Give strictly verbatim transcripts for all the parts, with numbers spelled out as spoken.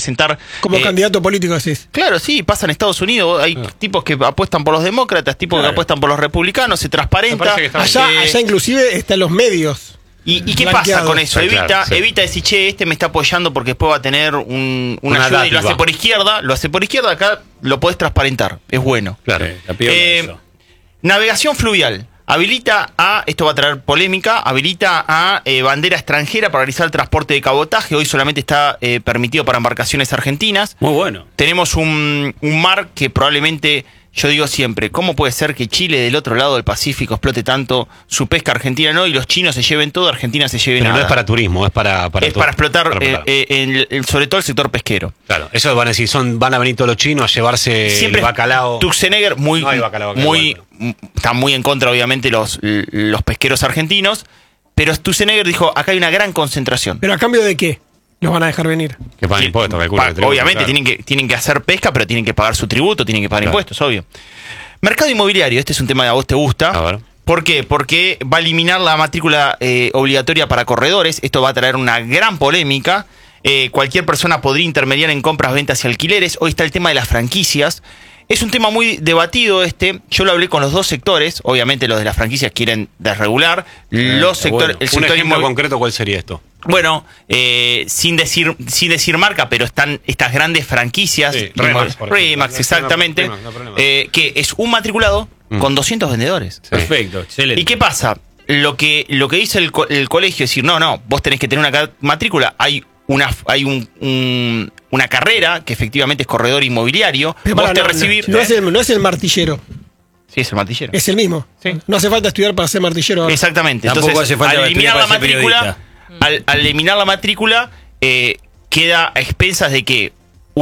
presentar... Como eh, candidato político, decís. Claro, sí, pasa en Estados Unidos. Hay Ah. tipos que apuestan por los demócratas, tipos Claro. que apuestan por los republicanos, se transparenta. que está- Allá, Eh, allá inclusive están los medios. ¿Y, y qué blanqueados. pasa con eso? Ah, Evita, claro, sí. evita decir, che, este me está apoyando porque después va a tener un, una, Una ayuda y lo dádiva. hace por izquierda. Lo hace por izquierda, acá lo podés transparentar. Es bueno. Claro. Sí, la piola Eh, eso. Navegación fluvial. Habilita a, esto va a traer polémica, habilita a eh, bandera extranjera para realizar el transporte de cabotaje. Hoy solamente está eh, permitido para embarcaciones argentinas. Muy bueno. Tenemos un, un mar que probablemente, yo digo siempre, ¿cómo puede ser que Chile del otro lado del Pacífico explote tanto su pesca, Argentina no, y los chinos se lleven todo, Argentina se lleve Pero nada? no es para turismo, es para... para es todo. para explotar, Para eh, explotar. eh, en- en- sobre todo el sector pesquero. Claro, eso van a decir, son, van a venir todos los chinos a llevarse Siempre el bacalao. Tuxenegger muy, No hay bacalao acá muy igual, m- está muy en contra, obviamente, los, los pesqueros argentinos, pero Tuxenegger dijo, acá hay una gran concentración. ¿Pero a cambio de qué los van a dejar venir? Que pagan Sí, impuestos, calculo. pa- el tributo, obviamente claro. tienen que tienen que hacer pesca, pero tienen que pagar su tributo, tienen que pagar Claro. impuestos, obvio. Mercado inmobiliario, este es un tema que a vos te gusta. A ver. ¿Por qué? Porque va a eliminar la matrícula eh, obligatoria para corredores. Esto va a traer una gran polémica. Eh, cualquier persona podría intermediar en compras, ventas y alquileres. Hoy está el tema de las franquicias. Es un tema muy debatido este. Yo lo hablé con los dos sectores. Obviamente los de las franquicias quieren desregular. Los está sectores, bueno. el Un sector ejemplo inmobiliario. concreto, ¿cuál sería esto? Bueno, eh, sin decir sin decir marca, pero están estas grandes franquicias. Sí, Remax, por ejemplo. Remax, exactamente. Remax, no hay problema. eh, que es un matriculado Mm. con doscientos vendedores. Perfecto, excelente. ¿Y qué pasa? Lo que, lo que dice el, co- el colegio es decir, no, no, vos tenés que tener una ca- matrícula. Hay una hay un, un- una carrera que efectivamente es corredor inmobiliario. Pero Vos pará, te no, recibir. no, no es el, no es el martillero, Sí, es el matillero. es el mismo. Sí. No hace falta estudiar para ser martillero ahora. Exactamente. Tampoco Entonces, hace falta al eliminar la estudiar para ser matrícula, al, al eliminar la matrícula, eh, queda a expensas de que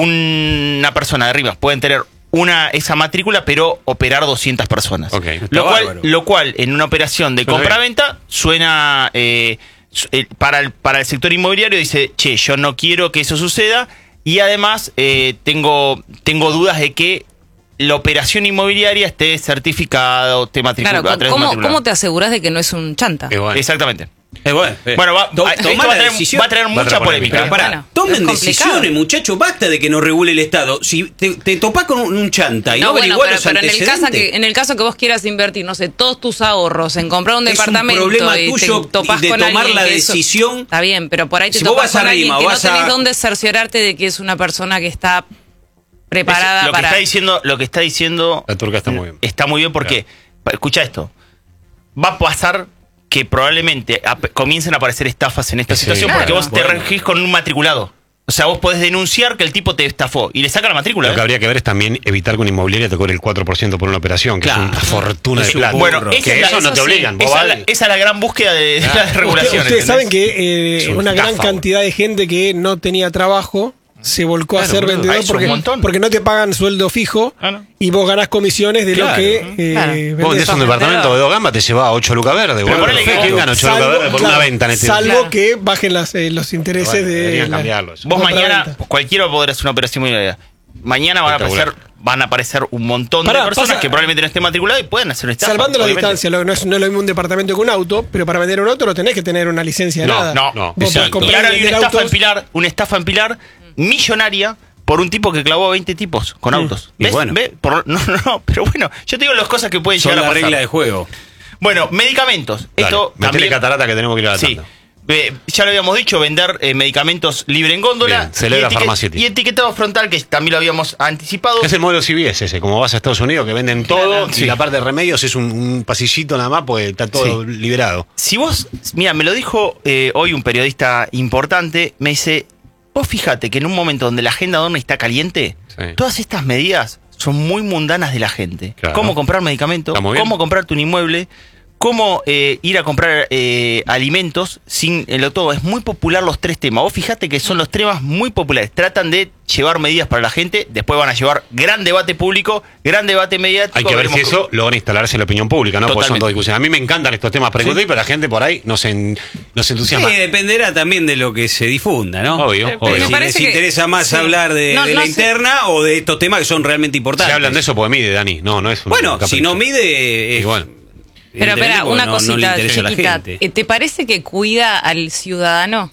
una persona de arriba pueden tener una esa matrícula, pero operar doscientas personas. Ok. Lo Está cual, bárbaro. lo cual, en una operación de Suena compra-venta, suena eh, su- eh, para, el, para el sector inmobiliario, dice, che, yo no quiero que eso suceda, y además eh, tengo, tengo dudas de que la operación inmobiliaria esté certificada o esté matriculada. Claro, ¿cómo, ¿cómo te aseguras de que no es un chanta? Eh, bueno. Exactamente. Eh, bueno, eh. Bueno, va, To- esto tomá va, a la traer, decisión. va a traer Va a mucha traer polémica. polémica. Pará, Bueno, tomen es complicado. decisiones, muchachos, basta de que nos regule el Estado. Si te, te topás con un, un chanta y no, No, bueno, averiguás pero, los pero en, el antecedentes, caso que, en el caso que vos quieras invertir, no sé, todos tus ahorros en comprar un es un departamento problema y tuyo te topás de con tomar alguien la que eso- decisión. Está bien, pero por ahí te Si vos topás vas con alguien arriba, que vas no a- tenés dónde cerciorarte de que es una persona que está preparada Es- lo que para... está diciendo, lo que está diciendo La turca está muy bien. está muy bien porque, pa- escucha esto, va a pasar que probablemente ap- comiencen a aparecer estafas en esta Sí, situación claro. porque vos te Bueno. regís con un matriculado. O sea, vos podés denunciar que el tipo te estafó y le saca la matrícula. Lo que ¿eh? habría que ver es también evitar que una inmobiliaria te cobre el cuatro por ciento por una operación, que Claro. es una fortuna Es de un plata. Bueno, burro. esa que es la- eso no eso te sí, obligan. vos esa, es vas- la, esa es la gran búsqueda de, de la desregulación. Ustedes ¿entendés? saben que eh, Es una una gran estafa, cantidad de gente que no tenía trabajo se volcó a Claro, ser boludo. vendedor Ah, es un porque, montón. porque no te pagan sueldo fijo Ah, no. y vos ganás comisiones de Claro. lo que eh, Claro. vendés. Vos vendés un departamento de dos gambas, te lleva a ocho lucas verdes. boludo. ponele que- ¿Quién gana ocho lucas Salvo- verdes por claro, una venta en este salvo Claro. que bajen las, eh, los intereses Bueno, de deberían la- cambiarlo eso. Vos compraventa. mañana, cualquiera va a poder hacer una operación inmobiliaria. Mañana van a aparecer, Espectacular. van a aparecer un montón Pará, de personas pasa- que probablemente no estén matriculadas y pueden hacer una estafa. Salvando la obviamente. distancia, lo- no es, no es lo mismo un departamento que un auto, pero para vender un auto no tenés que tener una licencia de No, nada. No, No, Vos podés exacto. comprar Y ahora y hay una vender estafa en autos. Pilar, una estafa en Pilar millonaria por un tipo que clavó a veinte tipos con autos. Y ¿Ves? bueno. ¿Ves? Por- no, no, no, pero bueno, yo te digo las cosas que pueden son llegar a la pasar. regla de juego. Bueno, medicamentos. Dale, Esto metele también, catarata que tenemos que ir a la sí. tanda. Eh, ya lo habíamos dicho, vender eh, medicamentos libre en góndola. Bien, celebra y, etiquet- Pharmaceutic. y etiquetado frontal, que también lo habíamos anticipado. Es el modelo C B S ese, como vas a Estados Unidos, que venden todo, Sí. y la parte de remedios es un, un pasillito nada más, porque está todo liberado. Si vos, mira, me lo dijo eh, hoy un periodista importante, me dice, vos fíjate que en un momento donde la agenda Dorna está caliente, Sí. todas estas medidas son muy mundanas de la gente. Claro. Cómo comprar medicamentos, Está muy bien. cómo comprarte un inmueble, cómo eh, ir a comprar eh, alimentos sin el todo. Es muy popular los tres temas. Vos fíjate que son los temas muy populares. Tratan de llevar medidas para la gente, después van a llevar gran debate público, gran debate mediático. Hay que ver si veremos eso logra instalarse en la opinión pública, ¿no? Porque son Totalmente. dos discusiones. A mí me encantan estos temas para discutir, pero la gente por ahí no se, en- no se entusiasma. Sí, dependerá también de lo que se difunda, ¿no? Obvio, Eh, obvio. me Si parece les que- interesa más sí. hablar de, No, de no la sé. interna o de estos temas que son realmente importantes. Se hablan de eso porque mide, Dani. No, no es un Bueno, capricho. si no mide. es- Y bueno. Pero evidentemente espera, porque una no- no le cosita interesa a la chiquita. gente. Eh, ¿Te parece que cuida al ciudadano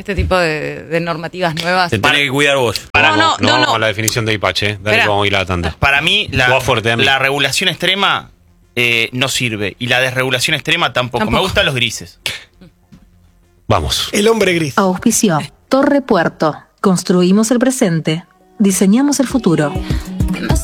este tipo de, de normativas nuevas. Te tenés que cuidar vos. Paramos, no, no, no, vamos no. a la definición de Ipache, ¿eh? Dale Espera. que vamos a ir a la tanda. Para mí, la, Vos fuerte, Dami. la regulación extrema eh, no sirve. Y la desregulación extrema tampoco. Tampoco. Me gustan los grises. Vamos. El hombre gris. Auspició Torre Puerto. Construimos el presente. Diseñamos el futuro.